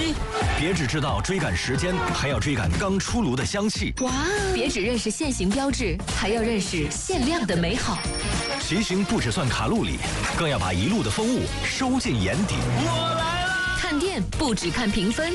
机。别只知道追赶时间，还要追赶刚出炉的香气。 哇！别只认识限行标志，还要认识限量的美好。 骑行不只算卡路里，更要把一路的风物收进眼底。 我来了！看店不只看评分，